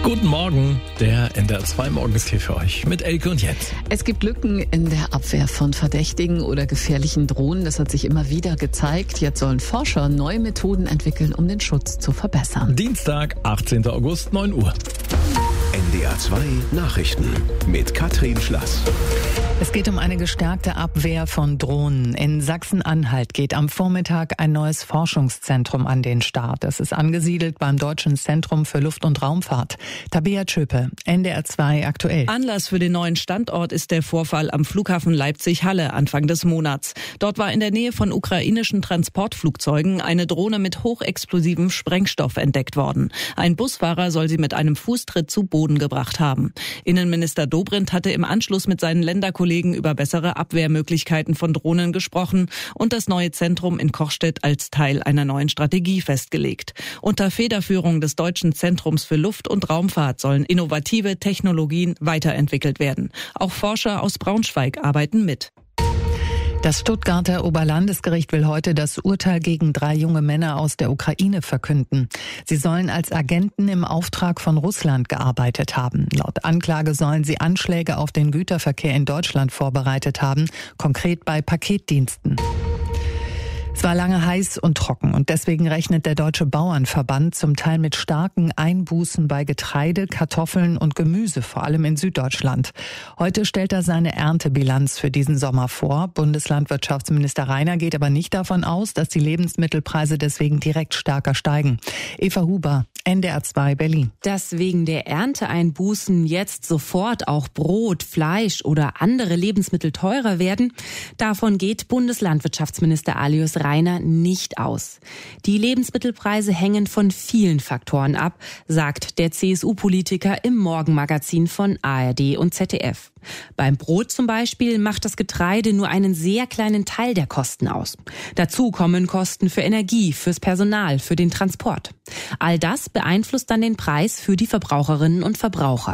Guten Morgen, der NDR 2 Morgen ist hier für euch mit Elke und Jens. Es gibt Lücken in der Abwehr von verdächtigen oder gefährlichen Drohnen. Das hat sich immer wieder gezeigt. Jetzt sollen Forscher neue Methoden entwickeln, um den Schutz zu verbessern. Dienstag, 18. August, 9 Uhr. NDR 2 Nachrichten mit Katrin Schlass. Es geht um eine gestärkte Abwehr von Drohnen. In Sachsen-Anhalt geht am Vormittag ein neues Forschungszentrum an den Start. Das ist angesiedelt beim Deutschen Zentrum für Luft- und Raumfahrt. Tabea Tschöpe, NDR 2 aktuell. Anlass für den neuen Standort ist der Vorfall am Flughafen Leipzig-Halle Anfang des Monats. Dort war in der Nähe von ukrainischen Transportflugzeugen eine Drohne mit hochexplosivem Sprengstoff entdeckt worden. Ein Busfahrer soll sie mit einem Fußtritt zu Boden gebracht haben. Innenminister Dobrindt hatte im Anschluss mit seinen Länderkollegen über bessere Abwehrmöglichkeiten von Drohnen gesprochen und das neue Zentrum in Kochstedt als Teil einer neuen Strategie festgelegt. Unter Federführung des Deutschen Zentrums für Luft- und Raumfahrt sollen innovative Technologien weiterentwickelt werden. Auch Forscher aus Braunschweig arbeiten mit. Das Stuttgarter Oberlandesgericht will heute das Urteil gegen 3 junge Männer aus der Ukraine verkünden. Sie sollen als Agenten im Auftrag von Russland gearbeitet haben. Laut Anklage sollen sie Anschläge auf den Güterverkehr in Deutschland vorbereitet haben, konkret bei Paketdiensten. Es war lange heiß und trocken und deswegen rechnet der Deutsche Bauernverband zum Teil mit starken Einbußen bei Getreide, Kartoffeln und Gemüse, vor allem in Süddeutschland. Heute stellt er seine Erntebilanz für diesen Sommer vor. Bundeslandwirtschaftsminister Rainer geht aber nicht davon aus, dass die Lebensmittelpreise deswegen direkt stärker steigen. Eva Huber, NDR 2 Berlin. Dass wegen der Ernteeinbußen jetzt sofort auch Brot, Fleisch oder andere Lebensmittel teurer werden, davon geht Bundeslandwirtschaftsminister Alois Rainer nicht aus. Die Lebensmittelpreise hängen von vielen Faktoren ab, sagt der CSU-Politiker im Morgenmagazin von ARD und ZDF. Beim Brot zum Beispiel macht das Getreide nur einen sehr kleinen Teil der Kosten aus. Dazu kommen Kosten für Energie, fürs Personal, für den Transport. All das beeinflusst dann den Preis für die Verbraucherinnen und Verbraucher.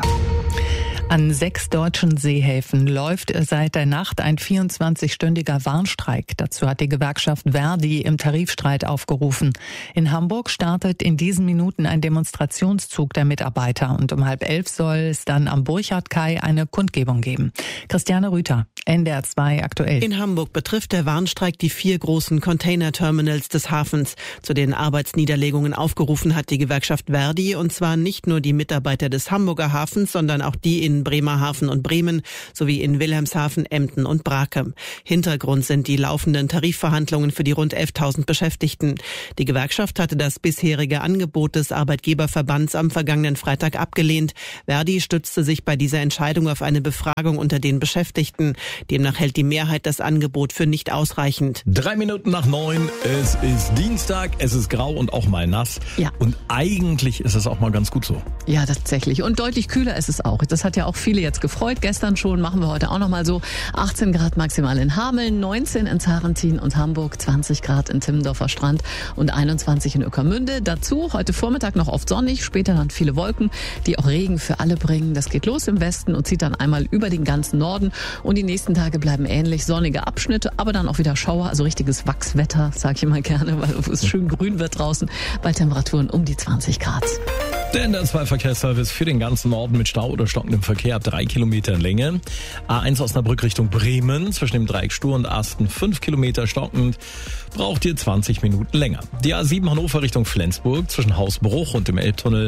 An 6 deutschen Seehäfen läuft seit der Nacht ein 24-stündiger Warnstreik. Dazu hat die Gewerkschaft Verdi im Tarifstreit aufgerufen. In Hamburg startet in diesen Minuten ein Demonstrationszug der Mitarbeiter und um 10:30 soll es dann am Burchardkai eine Kundgebung geben. Christiane Rüther, NDR 2 aktuell. In Hamburg betrifft der Warnstreik die 4 großen Containerterminals des Hafens. Zu den Arbeitsniederlegungen aufgerufen hat die Gewerkschaft Verdi, und zwar nicht nur die Mitarbeiter des Hamburger Hafens, sondern auch die in Bremerhaven und Bremen sowie in Wilhelmshaven, Emden und Brakel. Hintergrund sind die laufenden Tarifverhandlungen für die rund 11.000 Beschäftigten. Die Gewerkschaft hatte das bisherige Angebot des Arbeitgeberverbands am vergangenen Freitag abgelehnt. Verdi stützte sich bei dieser Entscheidung auf eine Befragung unter den Beschäftigten. Demnach hält die Mehrheit das Angebot für nicht ausreichend. 3 Minuten nach 9, es ist Dienstag, es ist grau und auch mal nass. Ja. Und eigentlich ist es auch mal ganz gut so. Ja, tatsächlich. Und deutlich kühler ist es auch. Das hat ja auch viele jetzt gefreut. Gestern schon, machen wir heute auch nochmal so. 18 Grad maximal in Hameln, 19 in Zarentin und Hamburg, 20 Grad in Timmendorfer Strand und 21 in Ueckermünde. Dazu heute Vormittag noch oft sonnig, später dann viele Wolken, die auch Regen für alle bringen. Das geht los im Westen und zieht dann einmal über den ganzen Norden. Und die nächsten Tage bleiben ähnlich, sonnige Abschnitte, aber dann auch wieder Schauer, also richtiges Wachswetter, sage ich immer gerne, weil es schön grün wird draußen, bei Temperaturen um die 20 Grad. Der NDR 2 Verkehrsservice für den ganzen Norden mit Stau oder stockendem Verkehr ab 3 Kilometer in Länge. A1 Osnabrück Richtung Bremen zwischen dem Dreieck Stur und Asten 5 Kilometer stockend. Braucht ihr 20 Minuten länger. Die A7 Hannover Richtung Flensburg zwischen Hausbruch und dem Elbtunnel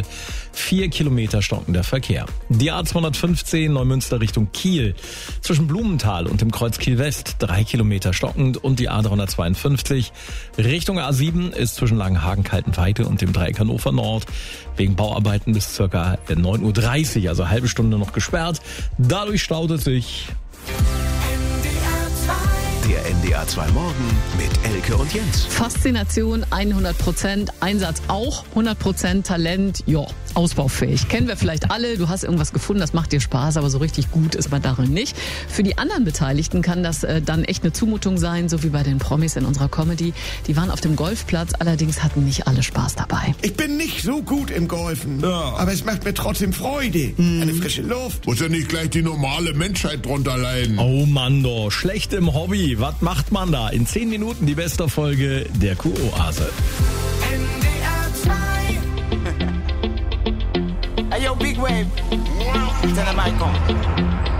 4 Kilometer stockender Verkehr. Die A215 Neumünster Richtung Kiel zwischen Blumenthal und dem Kreuz Kiel West 3 Kilometer stockend und die A352 Richtung A7 ist zwischen Langenhagen-Kaltenweite und dem Dreieck Hannover Nord wegen Bauarbeiten bis ca. 9:30 Uhr, also halbe Stunde noch gesperrt. Dadurch staut es sich. Der NDR 2 Morgen mit Elke und Jens. Faszination 100%, Einsatz auch 100%, Talent, ja, ausbaufähig. Kennen wir vielleicht alle, du hast irgendwas gefunden, das macht dir Spaß, aber so richtig gut ist man darin nicht. Für die anderen Beteiligten kann das dann echt eine Zumutung sein, so wie bei den Promis in unserer Comedy. Die waren auf dem Golfplatz, allerdings hatten nicht alle Spaß dabei. Ich bin nicht so gut im Golfen, aber es macht mir trotzdem Freude. Eine frische Luft. Muss ja nicht gleich die normale Menschheit drunter leiden. Oh Mann, doch, schlecht im Hobby. Was macht man da? In 10 Minuten die beste Folge der Kuroase. NDR 2. yo, big wave. Tell them I come.